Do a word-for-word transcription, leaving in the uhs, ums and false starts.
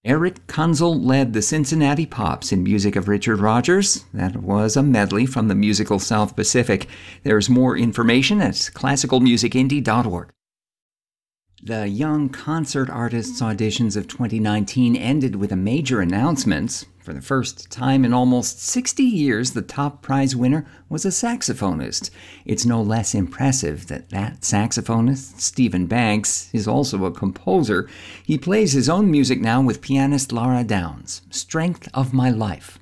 Eric Kunzel led the Cincinnati Pops in music of Richard Rodgers. That was a medley from the musical South Pacific. There's more information at classical music indie dot org. The Young Concert Artists auditions of twenty nineteen ended with a major announcement. For the first time in almost sixty years, the top prize winner was a saxophonist. It's no less impressive that that saxophonist, Stephen Banks, is also a composer. He plays his own music now with pianist Laura Downs. Strength of My Life.